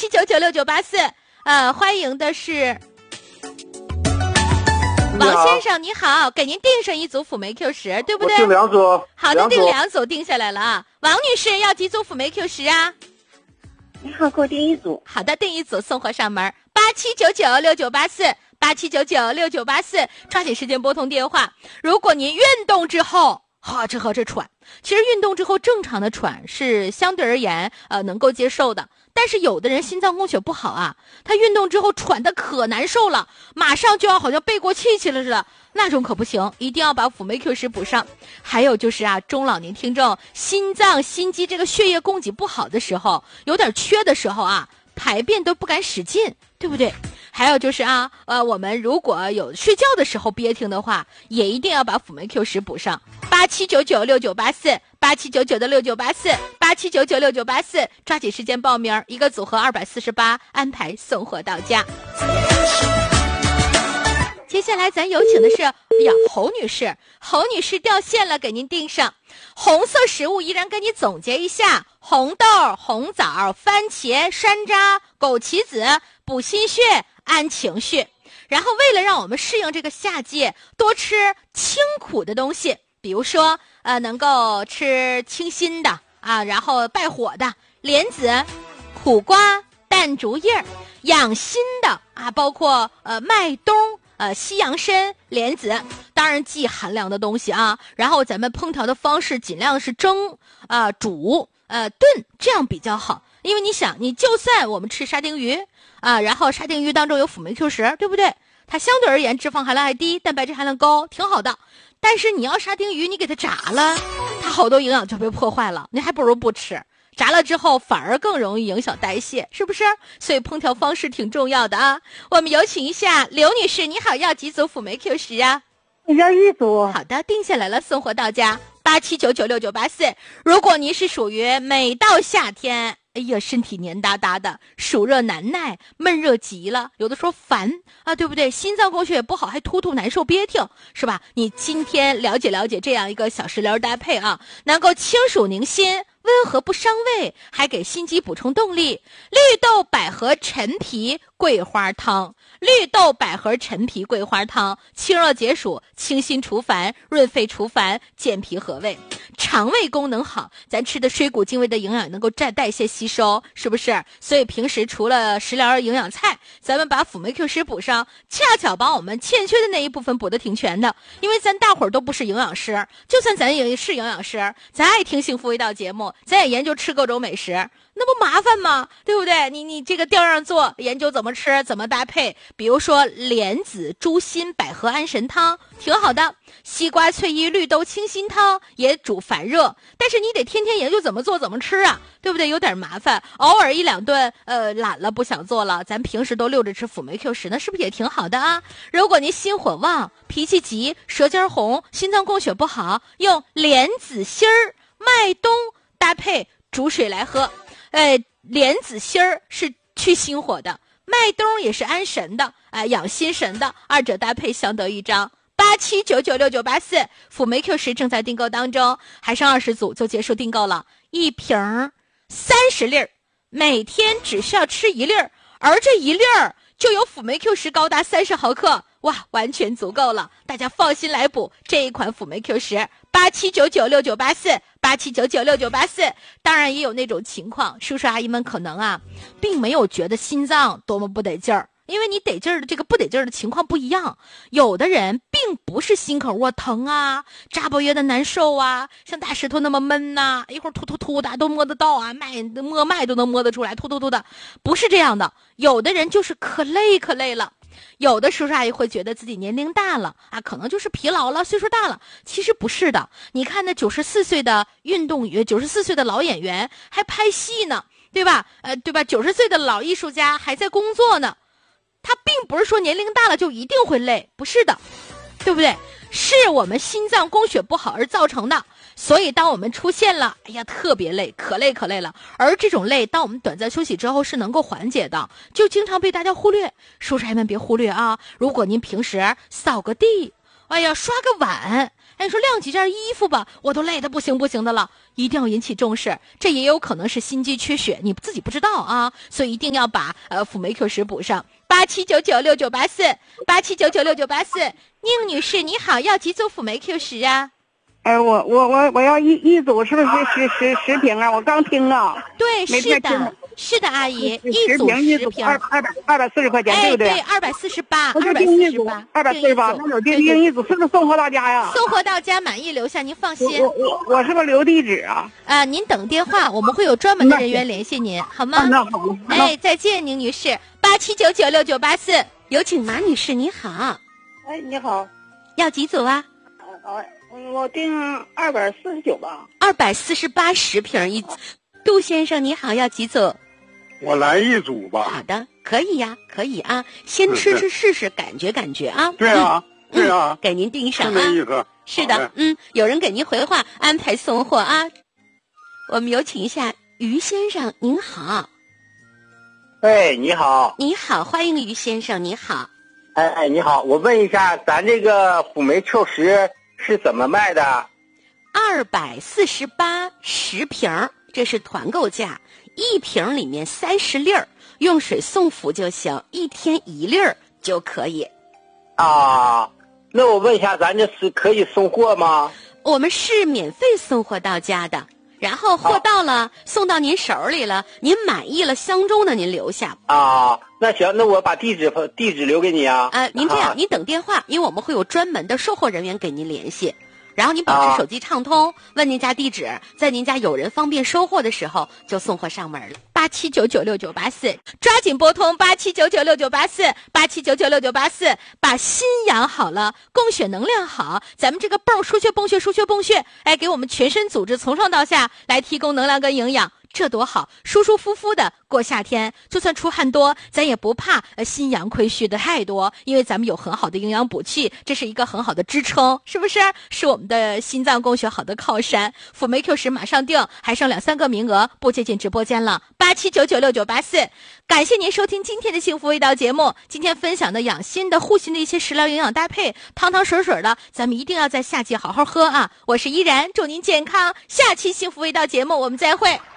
87996984。欢迎的是王先生，你好，给您订上一组辅酶 Q10，对不对？ 我订2组。 好的，订2组，订下来了啊。王女士要几组辅酶 Q10啊？ 你好，给我订1组。 好的，订1组送货上门，87996984，87996984，抓紧时间拨通电话。如果您运动之后这喘，其实运动之后正常的喘是相对而言能够接受的，但是有的人心脏供血不好啊，他运动之后喘得可难受了，马上就要好像背过气去了似的，那种可不行，一定要把辅酶 Q10补上。还有就是中老年听众心脏心肌这个血液供给不好的时候，有点缺的时候排便都不敢使劲，对不对？还有就是我们如果有睡觉的时候憋挺的话，也一定要把辅酶 Q10补上。87996984，87996984，87996984，抓紧时间报名，一个组合248，安排送货到家。接下来咱有请的是侯女士，侯女士掉线了，给您订上。红色食物依然跟你总结一下：红豆、红枣、番茄、山楂、枸杞子，补心血、安情绪。然后为了让我们适应这个夏季，多吃清苦的东西，比如说能够吃清心的然后败火的莲子、苦瓜、淡竹叶，养心的包括麦冬、西洋参、莲子，当然忌寒凉的东西然后咱们烹调的方式尽量是蒸、煮、炖，这样比较好。因为你想，你就算我们吃沙丁鱼然后沙丁鱼当中有辅酶 Q10，对不对？它相对而言脂肪含量还低，蛋白质含量高，挺好的。但是你要沙丁鱼，你给它炸了，它好多营养就被破坏了，你还不如不吃。炸了之后反而更容易影响代谢，是不是？所以烹调方式挺重要的我们有请一下刘女士，你好，要几组辅酶 Q10啊？ 要1组。 好的，定下来了，送货到家，87996984。如果您是属于每到夏天身体黏哒哒的，暑热难耐，闷热极了，有的时候烦对不对？心脏供血也不好，还突难受憋挺，是吧？你今天了解了解这样一个小食疗搭配能够清暑宁心，温和不伤胃，还给心肌补充动力。绿豆百合陈皮桂花汤，绿豆百合陈皮桂花汤，清热解暑，清心除烦，润肺除烦，健脾和胃，肠胃功能好，咱吃的水谷精微的营养能够代谢吸收，是不是？所以平时除了食疗营养菜，咱们把辅酶 Q10补上，恰巧把我们欠缺的那一部分补得挺全的。因为咱大伙儿都不是营养师，就算咱也是营养师，咱爱听幸福味道节目，咱也研究吃各种美食，那不麻烦吗？对不对？你这个调样做，研究怎么吃，怎么搭配。比如说莲子猪心百合安神汤，挺好的。西瓜翠衣绿豆清心汤也主烦热，但是你得天天研究怎么做怎么吃对不对？有点麻烦，偶尔1-2顿懒了不想做了，咱平时都溜着吃辅酶 Q10，那是不是也挺好的如果您心火旺、脾气急、舌尖红、心脏供血不好，用莲子心儿、麦冬搭配煮水来喝。莲子心儿是去心火的，麦冬也是安神的养心神的，二者搭配相得益彰。87996984，辅酶 Q10正在订购当中，还剩20组就结束订购了，一瓶30粒，每天只需要吃1粒，而这1粒就有辅酶 Q10高达30毫克，哇，完全足够了，大家放心来补这一款辅酶 Q10，87996984，87996984。当然也有那种情况，叔叔阿姨们可能并没有觉得心脏多么不得劲儿，因为你得劲儿的这个不得劲儿的情况不一样，有的人并不是心口窝疼扎不约的难受像大石头那么闷一会儿突的都摸得到摸脉都能摸得出来，突的，不是这样的。有的人就是可累了，有的叔叔阿姨会觉得自己年龄大了可能就是疲劳了，岁数大了，其实不是的。你看那94岁的运动员，94岁的老演员还拍戏呢，对吧？90岁的老艺术家还在工作呢。他并不是说年龄大了就一定会累，不是的，对不对？是我们心脏供血不好而造成的。所以当我们出现了特别累，可累了，而这种累当我们短暂休息之后是能够缓解的，就经常被大家忽略。叔叔们别忽略如果您平时扫个地刷个碗哎，你说晾几件衣服吧，我都累得不行不行的了，一定要引起重视。这也有可能是心肌缺血，你自己不知道啊，所以一定要把辅酶 Q 十补上。87996984，87996984，宁女士你好，要几组辅酶 Q 十啊？ 我要一组，是不是十瓶啊？我刚听啊。 对，是的，阿姨，一组10瓶 ，240块钱，对不对？ 对，248，248， 那有订一组，是不是送货到家呀？ 送货到家，满意留下，您放心。 我是不是留地址啊？ 您等电话，我们会有专门的人员联系您，好吗？ 那好。 哎，再见，宁女士，87996984，有请马女士，你好。 哎，你好， 要几组啊？ 我订249吧。 248 10瓶一组。杜先生你好，要几组？ 我来一组吧。 好的，可以呀，可以啊，先吃试试，感觉啊。 对啊，对啊， 给您订上啊。 是那意思。 是的，有人给您回话，安排送货啊。我们有请一下于先生，您好。 哎，你好。 你好，欢迎于先生，你好。 哎，你好，我问一下，咱这个辅酶 Q10是怎么卖的 ？248 10瓶，这是团购价，一瓶里面30粒儿，用水送服就行，1天1粒儿就可以。 啊，那我问一下，咱这是可以送货吗？ 我们是免费送货到家的，然后货到了，送到您手里了，您满意了，相中的您留下。 啊，那行，那我把地址留给你啊。 您这样，您等电话，因为我们会有专门的售货人员给您联系。然后您保持手机畅通，问您家地址，在您家有人方便收货的时候就送货上门了。87996984，抓紧拨通87996984，87996984，把心养好了，供血能量好，咱们这个泵输血泵血，哎，给我们全身组织从上到下来提供能量跟营养。这多好，舒舒服服的过夏天，就算出汗多，咱也不怕心阳亏虚的太多，因为咱们有很好的营养补气，这是一个很好的支撑，是不是？是我们的心脏供血好的靠山。辅酶 Q10马上定，还剩2-3个名额，不接进直播间了。87996984，感谢您收听今天的幸福味道节目。今天分享的养心的护心的一些食疗营养搭配，汤汤水水的，咱们一定要在夏季好好喝啊！我是依然，祝您健康。下期幸福味道节目我们再会。